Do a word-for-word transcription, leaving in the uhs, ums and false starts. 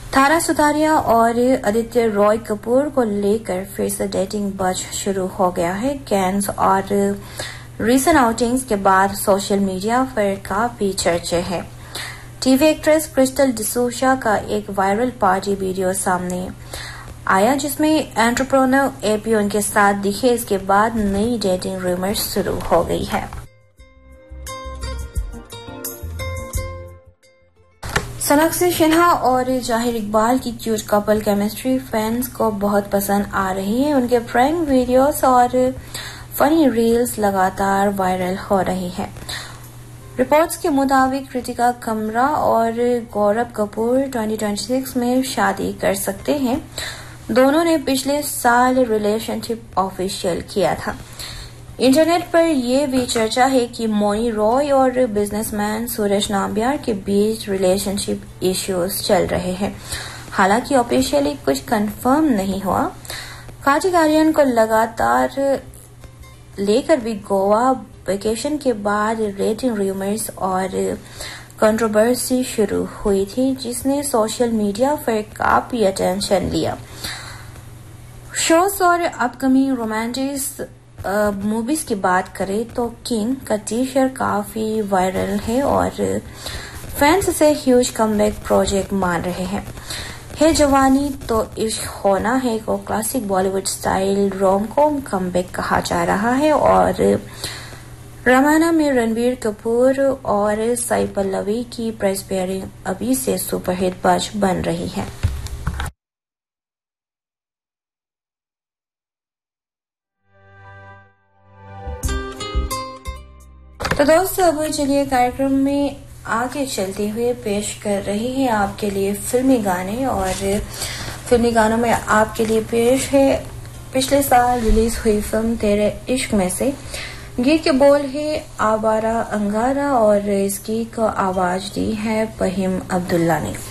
तारा सुतारिया और आदित्य रॉय कपूर को लेकर फिर से डेटिंग बज शुरू हो गया है। कैंस और रीसेंट आउटिंग्स के बाद सोशल मीडिया पर काफी चर्चे हैं। टीवी एक्ट्रेस क्रिस्टल डिसूजा का एक वायरल पार्टी वीडियो सामने आया जिसमें एंटरप्रेन्योर एपी उनके साथ दिखे। इसके बाद नई डेटिंग रूमर्स शुरू हो गई है। सोनाक्षी सिन्हा और जाहिर इकबाल की क्यूट कपल केमिस्ट्री फैंस को बहुत पसंद आ रही है। उनके प्रैंक वीडियोस और फनी रील्स लगातार वायरल हो रही हैं। रिपोर्ट्स के मुताबिक कृतिका कमरा और गौरव कपूर दो हज़ार छब्बीस में शादी कर सकते हैं। दोनों ने पिछले साल रिलेशनशिप ऑफिशियल किया था। इंटरनेट पर यह भी चर्चा है कि मोनी रॉय और बिजनेसमैन सुरेश नाम्बियार के बीच रिलेशनशिप इश्यूज चल रहे हैं। हालांकि ऑफिशियली कुछ कंफर्म नहीं हुआ। कार्तिक आर्यन को लगातार लेकर भी गोवा वेकेशन के बाद डेटिंग रूमर्स और कंट्रोवर्सी शुरू हुई थी, जिसने सोशल मीडिया पर काफी अटेंशन लिया। शोज और अपकमिंग रोमांटिक मूवीज की बात करें तो किंग का टीजर काफी वायरल है और फैंस इसे ह्यूज कमबैक प्रोजेक्ट मान रहे हैं। है जवानी तो इश्क होना है को classic Bollywood style rom com comeback कहा जा रहा है और रामायण में रणबीर कपूर और साई पल्लवी की प्रेस पेयरिंग अभी से सुपरहिट बज बन रही है। तो दोस्तों अब चलिए कार्यक्रम में आगे चलते हुए पेश कर रही है आपके लिए फिल्मी गाने और फिल्मी गानों में आपके लिए पेश है पिछले साल रिलीज हुई फिल्म तेरे इश्क में से गीत के बोल है आवारा अंगारा और इस गीत को आवाज दी है फहीम अब्दुल्ला ने।